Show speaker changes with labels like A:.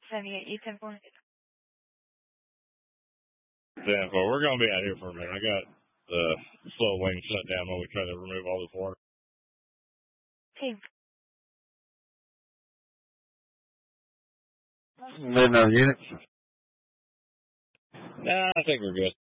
A: 78, E10-4.
B: 10-4. We're going to be out here for a minute. I got the slow lane shut down when we try to remove all this water.
A: Team.
C: Need another unit?
B: Nah, I think we're good.